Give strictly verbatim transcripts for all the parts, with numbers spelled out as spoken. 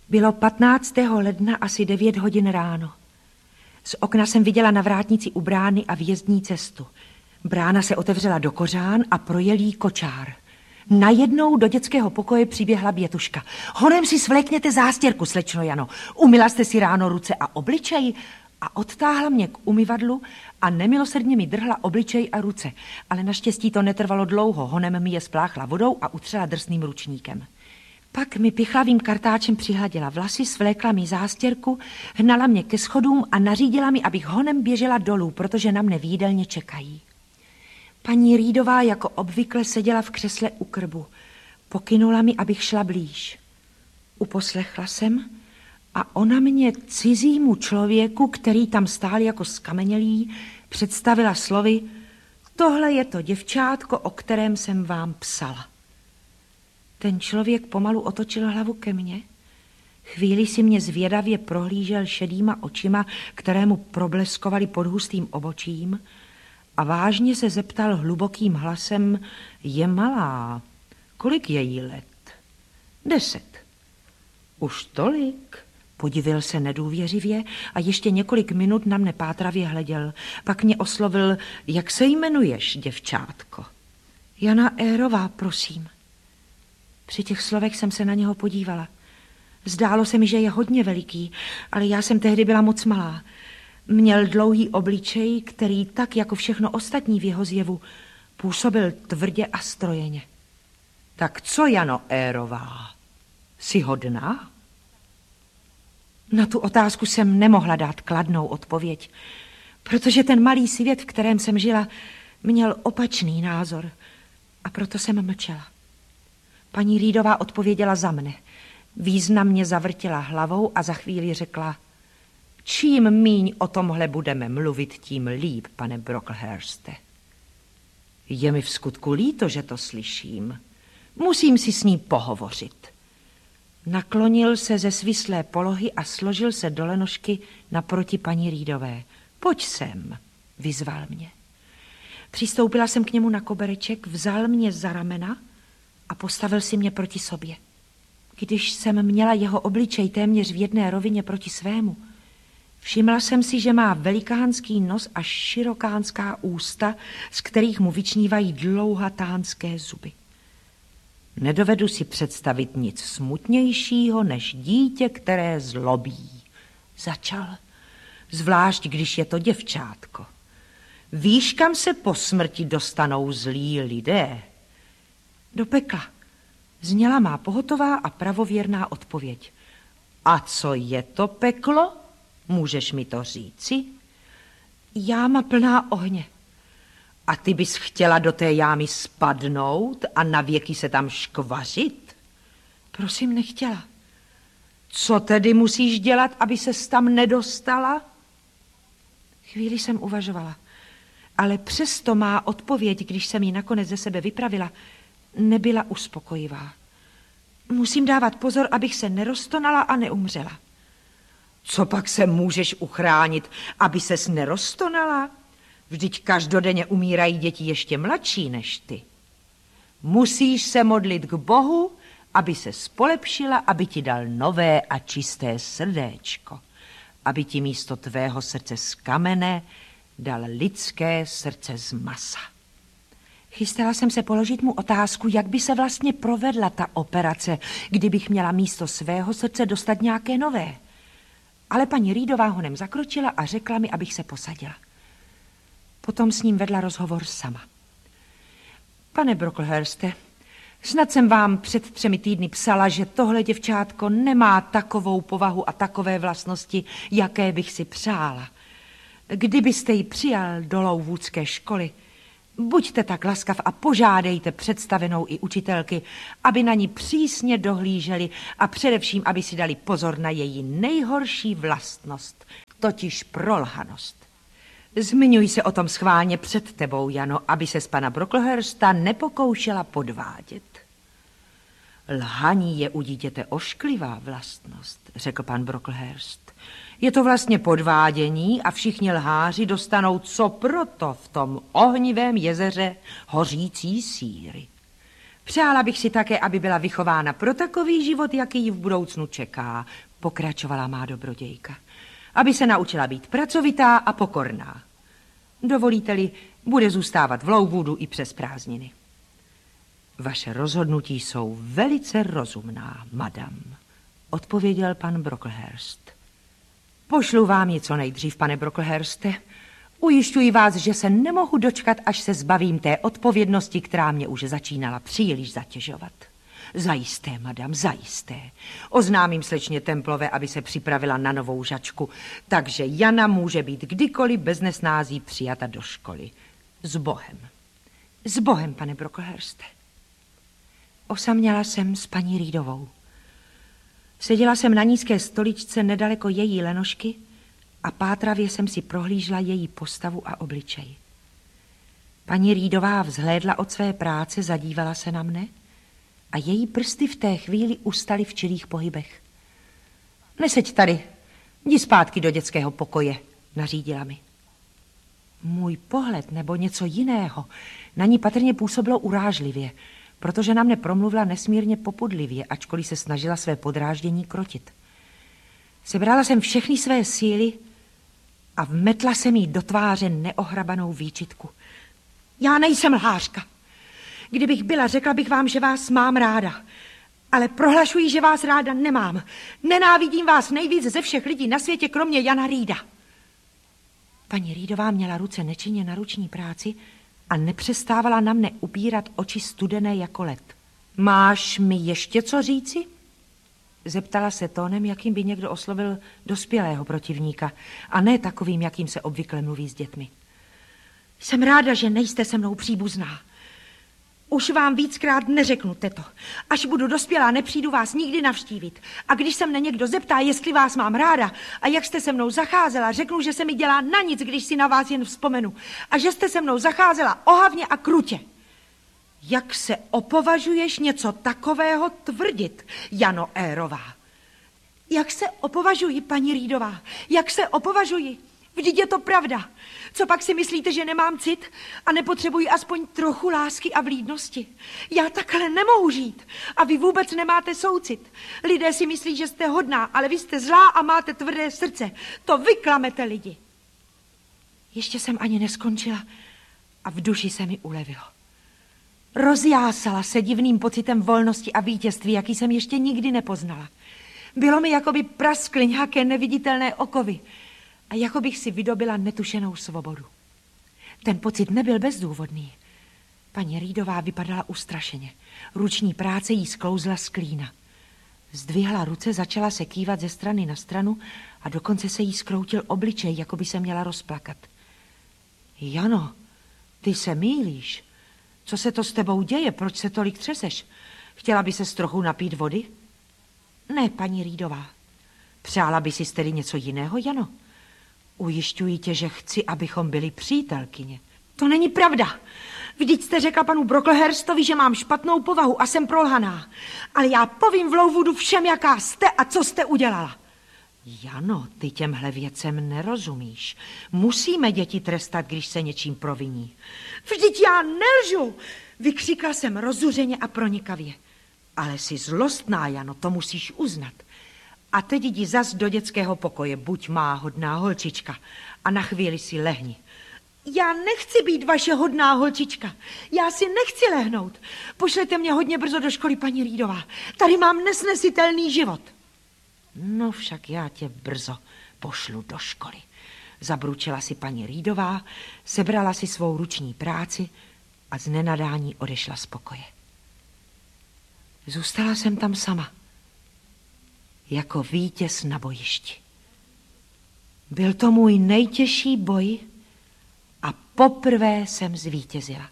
Bylo patnáctého ledna asi devět hodin ráno. Z okna jsem viděla na vrátnici u brány a vjezdní cestu. Brána se otevřela do kořán a projel jí kočár. Najednou do dětského pokoje přiběhla Bětuška. Honem si svlékněte zástěrku, slečno Jano. Umyla jste si ráno ruce a obličej? A odtáhla mě k umyvadlu a nemilosrdně mi drhla obličej a ruce. Ale naštěstí to netrvalo dlouho. Honem mi je spláchla vodou a utřela drsným ručníkem. Pak mi pichlavým kartáčem přihladila vlasy, svlékla mi zástěrku, hnala mě ke schodům a nařídila mi, abych honem běžela dolů, protože na mne v jídelně čekají. Paní Rýdová jako obvykle seděla v křesle u krbu. Pokynula mi, abych šla blíž. Uposlechla jsem a ona mě cizímu člověku, který tam stál jako skamenělý, představila slovy: tohle je to děvčátko, o kterém jsem vám psala. Ten člověk pomalu otočil hlavu ke mně. Chvíli si mě zvědavě prohlížel šedýma očima, které mu probleskovaly pod hustým obočím, a vážně se zeptal hlubokým hlasem: je malá, kolik je jí let? Deset. Už tolik? Podivil se nedůvěřivě a ještě několik minut na mne pátravě hleděl. Pak mě oslovil: jak se jmenuješ, děvčátko? Jana Érová, prosím. Při těch slovech jsem se na něho podívala. Zdálo se mi, že je hodně veliký, ale já jsem tehdy byla moc malá. Měl dlouhý obličej, který tak jako všechno ostatní v jeho zjevu působil tvrdě a strojeně. Tak co, Jano Érová, jsi hodná? Na tu otázku jsem nemohla dát kladnou odpověď, protože ten malý svět, v kterém jsem žila, měl opačný názor a proto jsem mlčela. Paní Rýdová odpověděla za mne. Významně zavrtila hlavou a za chvíli řekla: čím míň o tomhle budeme mluvit, tím líp, pane Brocklehurste. Je mi v skutku líto, že to slyším. Musím si s ní pohovořit. Naklonil se ze svislé polohy a složil se do lenošky naproti paní Rýdové. Pojď sem, vyzval mě. Přistoupila jsem k němu na kobereček, vzal mě za ramena a postavil si mě proti sobě. Když jsem měla jeho obličej téměř v jedné rovině proti svému, všimla jsem si, že má velikánský nos a širokánská ústa, z kterých mu vyčnívají dlouhatánské zuby. Nedovedu si představit nic smutnějšího než dítě, které zlobí. Začal, zvlášť když je to děvčátko. Víš, kam se po smrti dostanou zlí lidé? Do pekla. Zněla má pohotová a pravověrná odpověď. A co je to peklo? Můžeš mi to říci? Jáma plná ohně. A ty bys chtěla do té jámy spadnout a navěky se tam škvařit? Prosím, nechtěla. Co tedy musíš dělat, aby ses tam nedostala? Chvíli jsem uvažovala, ale přesto má odpověď, když jsem ji nakonec ze sebe vypravila, nebyla uspokojivá. Musím dávat pozor, abych se neroztonala a neumřela. Co pak se můžeš uchránit, aby ses neroztonala? Vždyť každodenně umírají děti ještě mladší než ty. Musíš se modlit k Bohu, aby se polepšila, aby ti dal nové a čisté srdéčko. Aby ti místo tvého srdce z kamene dal lidské srdce z masa. Chystala jsem se položit mu otázku, jak by se vlastně provedla ta operace, kdybych měla místo svého srdce dostat nějaké nové. Ale paní Rýdová honem zakročila a řekla mi, abych se posadila. Potom s ním vedla rozhovor sama. Pane Brocklehurste, snad jsem vám před třemi týdny psala, že tohle děvčátko nemá takovou povahu a takové vlastnosti, jaké bych si přála. Kdybyste ji přijal do Lowoodské školy, buďte tak laskav a požádejte představenou i učitelky, aby na ní přísně dohlíželi a především, aby si dali pozor na její nejhorší vlastnost, totiž prolhanost. Zmiňuji se o tom schválně před tebou, Jano, aby se z pana Brocklehursta nepokoušela podvádět. Lhaní je u dítěte ošklivá vlastnost, řekl pan Brocklehurst. Je to vlastně podvádění a všichni lháři dostanou co proto v tom ohnivém jezeře hořící síry. Přála bych si také, aby byla vychována pro takový život, jaký ji v budoucnu čeká, pokračovala má dobrodějka. Aby se naučila být pracovitá a pokorná. Dovolíte-li, bude zůstávat v Louvoodu i přes prázdniny. Vaše rozhodnutí jsou velice rozumná, madam, odpověděl pan Brocklehurst. Pošlu vám ji co nejdřív, pane Brocklehurste. Ujišťuji vás, že se nemohu dočkat, až se zbavím té odpovědnosti, která mě už začínala příliš zatěžovat. Zajisté, madam, zajisté. Oznámím slečně Templové, aby se připravila na novou žačku, takže Jana může být kdykoliv bez nesnází přijata do školy. S Bohem. S Bohem, pane Brocklehurste. Osaměla jsem s paní Reedovou. Seděla jsem na nízké stoličce nedaleko její lenošky a pátravě jsem si prohlížela její postavu a obličej. Paní Reedová vzhlédla od své práce, zadívala se na mne a její prsty v té chvíli ustaly v čilých pohybech. Neseď tady, jdi zpátky do dětského pokoje, nařídila mi. Můj pohled nebo něco jiného na ní patrně působilo urážlivě, protože na mne promluvila nesmírně popudlivě, ačkoliv se snažila své podráždění krotit. Sebrala jsem všechny své síly a vmetla jsem jí do tváře neohrabanou výčitku. Já nejsem lhářka. Kdybych byla, řekla bych vám, že vás mám ráda. Ale prohlašuji, že vás ráda nemám. Nenávidím vás nejvíc ze všech lidí na světě, kromě Jana Reeda. Paní Reedová měla ruce nečinně na ruční práci a nepřestávala na mne upírat oči studené jako led. Máš mi ještě co říci? Zeptala se tónem, jakým by někdo oslovil dospělého protivníka, a ne takovým, jakým se obvykle mluví s dětmi. Jsem ráda, že nejste se mnou příbuzná. Už vám víckrát neřeknu, teto. Až budu dospělá, nepřijdu vás nikdy navštívit. A když se mne někdo zeptá, jestli vás mám ráda a jak jste se mnou zacházela, řeknu, že se mi dělá na nic, když si na vás jen vzpomenu. A že jste se mnou zacházela ohavně a krutě. Jak se opovažuješ něco takového tvrdit, Jano Érová? Jak se opovažuji, paní Reedová? Jak se opovažuji? Vždyť je to pravda. Co pak si myslíte, že nemám cit a nepotřebuji aspoň trochu lásky a vlídnosti? Já takhle nemohu žít a vy vůbec nemáte soucit. Lidé si myslí, že jste hodná, ale vy jste zlá a máte tvrdé srdce. To vy klamete lidi. Ještě jsem ani neskončila a v duši se mi ulevilo. Rozjásala se divným pocitem volnosti a vítězství, jaký jsem ještě nikdy nepoznala. Bylo mi, jako by praskly nějaké neviditelné okovy a jako bych si vydobila netušenou svobodu. Ten pocit nebyl bezdůvodný. Paní Reedová vypadala ustrašeně. Ruční práce jí sklouzla z klína. Zdvihla ruce, začala se kývat ze strany na stranu a dokonce se jí skroutil obličej, jako by se měla rozplakat. Jano, ty se mýlíš. Co se to s tebou děje? Proč se tolik třeseš? Chtěla by ses trochu napít vody? Ne, paní Reedová. Přála by si tedy něco jiného, Jano? Ujišťuji tě, že chci, abychom byli přítelkyně. To není pravda. Vždyť jste řekla panu Brocklehurstovi, že mám špatnou povahu a jsem prolhaná. Ale já povím v Louvoodu všem, jaká jste a co jste udělala. Jano, ty těmhle věcem nerozumíš. Musíme děti trestat, když se něčím proviní. Vždyť já nelžu, vykřikla jsem rozuřeně a pronikavě. Ale jsi zlostná, Jano, to musíš uznat. A teď jdi zas do dětského pokoje, buď má hodná holčička a na chvíli si lehni. Já nechci být vaše hodná holčička. Já si nechci lehnout. Pošlete mě hodně brzo do školy, paní Reedová. Tady mám nesnesitelný život. No však já tě brzo pošlu do školy. Zabručila si paní Reedová, sebrala si svou ruční práci a z nenadání odešla z pokoje. Zůstala jsem tam sama, jako vítěz na bojišti. Byl to můj nejtěžší boj a poprvé jsem zvítězila.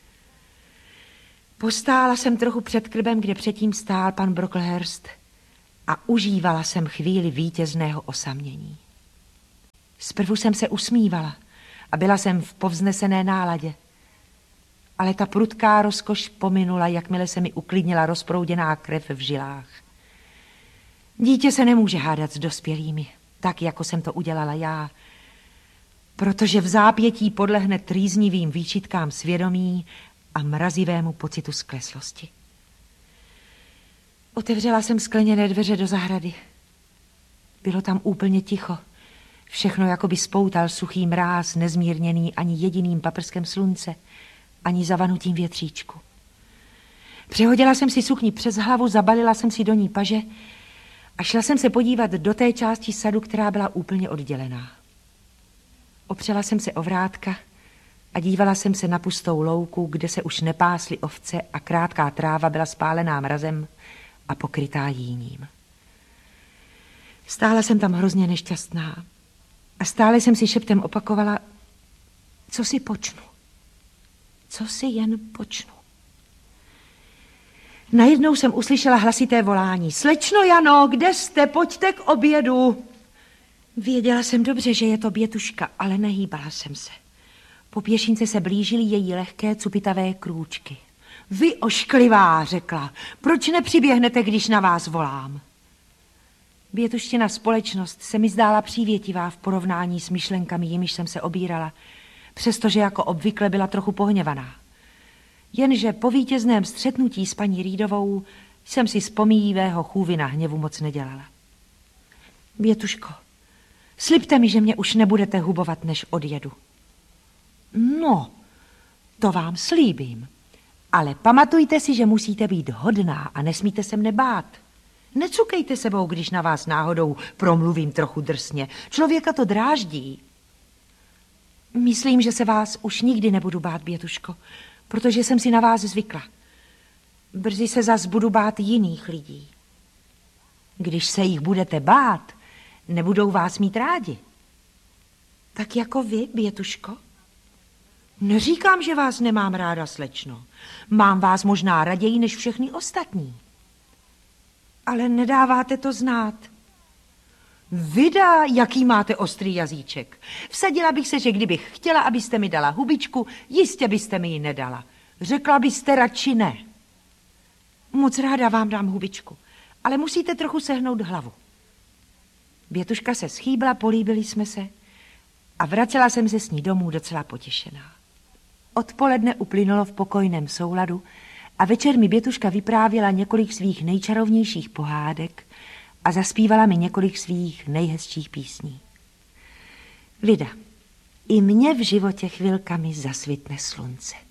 Postála jsem trochu před krbem, kde předtím stál pan Brocklehurst, a užívala jsem chvíli vítězného osamění. Zprvu jsem se usmívala a byla jsem v povznesené náladě. Ale ta prudká rozkoš pominula, jakmile se mi uklidnila rozprouděná krev v žilách. Dítě se nemůže hádat s dospělými, tak, jako jsem to udělala já, protože v zápětí podlehne trýznivým výčitkám svědomí a mrazivému pocitu skleslosti. Otevřela jsem skleněné dveře do zahrady. Bylo tam úplně ticho. Všechno jako by spoutal suchý mráz, nezmírněný ani jediným paprskem slunce, ani zavanutím větříčku. Přehodila jsem si sukni přes hlavu, zabalila jsem si do ní paže a šla jsem se podívat do té části sadu, která byla úplně oddělená. Opřela jsem se o vrátka a dívala jsem se na pustou louku, kde se už nepásly ovce a krátká tráva byla spálená mrazem a pokrytá jíním. Stála jsem tam hrozně nešťastná a stále jsem si šeptem opakovala, co si počnu, co si jen počnu. Najednou jsem uslyšela hlasité volání. Slečno Jano, kde jste? Pojďte k obědu. Věděla jsem dobře, že je to Bětuška, ale nehýbala jsem se. Po pěšince se blížily její lehké cupitavé krůčky. Vy ošklivá, řekla, proč nepřiběhnete, když na vás volám? Bětuština společnost se mi zdála přívětivá v porovnání s myšlenkami, jimiž jsem se obírala, přestože jako obvykle byla trochu pohněvaná. Jenže po vítězném střetnutí s paní Rýdovou jsem si z pomíjivého chůvy na hněvu moc nedělala. Bětuško, slibte mi, že mě už nebudete hubovat, než odjedu. No, to vám slíbím, ale pamatujte si, že musíte být hodná a nesmíte se mne bát. Necukejte sebou, když na vás náhodou promluvím trochu drsně. Člověka to dráždí. Myslím, že se vás už nikdy nebudu bát, Bětuško, protože jsem si na vás zvykla. Brzy se zas budu bát jiných lidí. Když se jich budete bát, nebudou vás mít rádi. Tak jako vy, Bětuško? Neříkám, že vás nemám ráda, slečno. Mám vás možná raději než všechny ostatní. Ale nedáváte to znát. Vydá, jaký máte ostrý jazyček. Vsadila bych se, že kdybych chtěla, abyste mi dala hubičku, jistě byste mi ji nedala. Řekla byste radši ne. Moc ráda vám dám hubičku, ale musíte trochu sehnout hlavu. Bětuška se schýbla, políbili jsme se a vracela jsem se s ní domů docela potěšená. Odpoledne uplynulo v pokojném souladu a večer mi Bětuška vyprávěla několik svých nejčarovnějších pohádek a zaspívala mi několik svých nejhezčích písní. Vida, i mně v životě chvilkami zasvitne slunce.